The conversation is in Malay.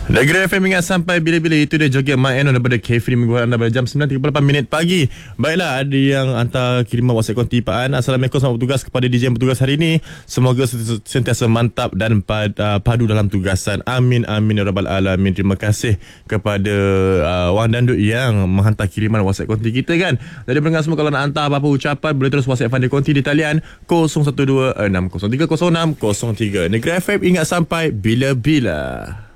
Negeri FM ingat sampai bila-bila. Itu dia joget Mak Eno daripada K-Free minggu anda pada jam 9.38 pagi. Baiklah, ada yang hantar kiriman WhatsApp konti-tipaan. Assalamualaikum selamat bertugas kepada DJ yang bertugas hari ini. Semoga sentiasa mantap dan padu dalam tugasan. Amin amin ya rabbal alamin. Terima kasih kepada Wang Dandut yang menghantar kiriman WhatsApp konti kita kan. Jadi pendengar semua, kalau nak hantar apa-apa ucapan boleh terus WhatsApp Fandi Konti di talian 0126030603. Negeri FM ingat sampai bila-bila.